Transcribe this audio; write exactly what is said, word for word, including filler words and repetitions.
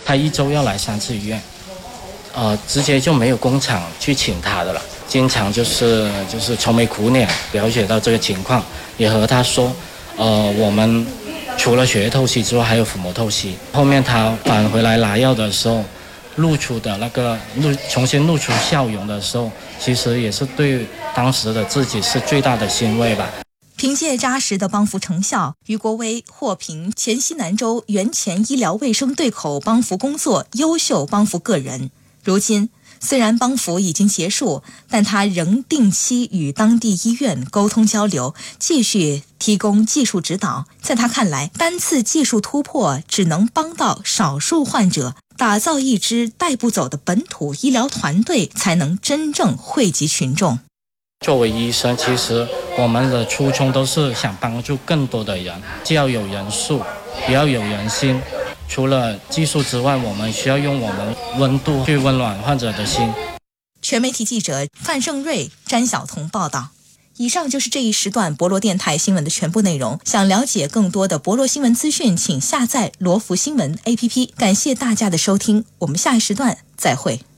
他一周要来三次医院，呃，直接就没有工厂去请他的了，经常就是就是愁眉苦脸。了解到这个情况，也和他说，呃，我们除了血液透析之外，还有腹膜透析。后面他返回来拿药的时候，露出的那个露重新露出笑容的时候，其实也是对当时的自己是最大的欣慰吧。 凭借扎实的帮扶成效，于国威获评黔西南州原前医疗卫生对口帮扶工作优秀帮扶个人。如今虽然帮扶已经结束，但他仍定期与当地医院沟通交流，继续提供技术指导。在他看来，单次技术突破只能帮到少数患者，打造一支带不走的本土医疗团队，才能真正惠及群众。 作为医生，其实我们的初衷都是想帮助更多的人，既要有人数，也要有人心。除了技术之外，我们需要用我们温度去温暖患者的心。 全媒体记者范胜瑞、詹晓彤报道。以上就是这一时段博罗电台新闻的全部内容。想了解更多的博罗新闻资讯，请下载罗福新闻 A P P。感谢大家的收听，我们下一时段再会。